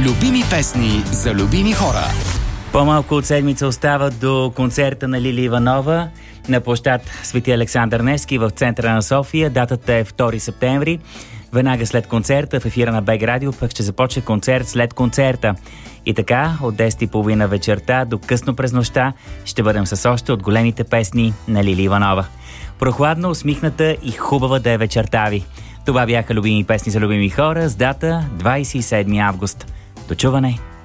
Любими песни за любими хора. По-малко от седмица остава до концерта на Лили Иванова на площад Свети Александър Невски в центъра на София. Датата е 2 септември. Веднага след концерта в ефира на БГ Радио пък ще започне концерт след концерта. И така, от 10:30 вечерта до късно през нощта ще бъдем с още от големите песни на Лили Иванова. Прохладно, усмихната и хубава да е вечерта ви. Това бяха любими песни за любими хора с дата 27 август. До чуване!